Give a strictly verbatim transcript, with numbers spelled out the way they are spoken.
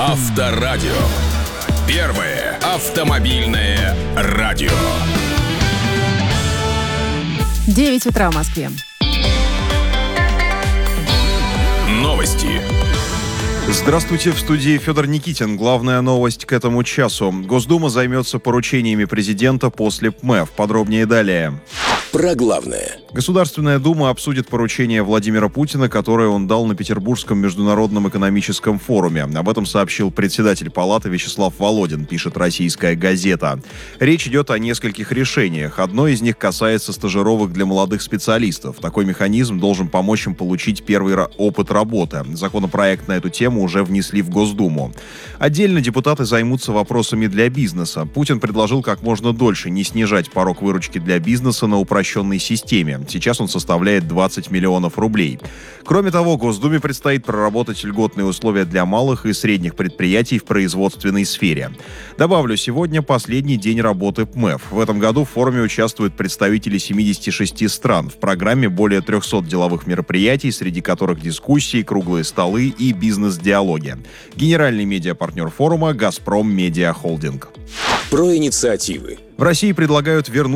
Авторадио. Первое автомобильное радио. девять утра в Москве. Новости. Здравствуйте, в студии Федор Никитин. Главная новость к этому часу. Госдума займется поручениями президента после ПМЭФ. Подробнее далее. Про главное. Государственная Дума обсудит поручение Владимира Путина, которое он дал на Петербургском международном экономическом форуме. Об этом сообщил председатель Палаты Вячеслав Володин, пишет «Российская газета». Речь идет о нескольких решениях. Одно из них касается стажировок для молодых специалистов. Такой механизм должен помочь им получить первый опыт работы. Законопроект на эту тему уже внесли в Госдуму. Отдельно депутаты займутся вопросами для бизнеса. Путин предложил как можно дольше не снижать порог выручки для бизнеса на упрощенной системе. Сейчас он составляет двадцать миллионов рублей. Кроме того, Госдуме предстоит проработать льготные условия для малых и средних предприятий в производственной сфере. Добавлю, сегодня последний день работы ПМЭФ. В этом году в форуме участвуют представители семидесяти шести стран. В программе более трехсот деловых мероприятий, среди которых дискуссии, круглые столы и бизнес-диалоги. Генеральный медиапартнер форума «Газпром Медиа Холдинг». Про инициативы. В России предлагают вернуть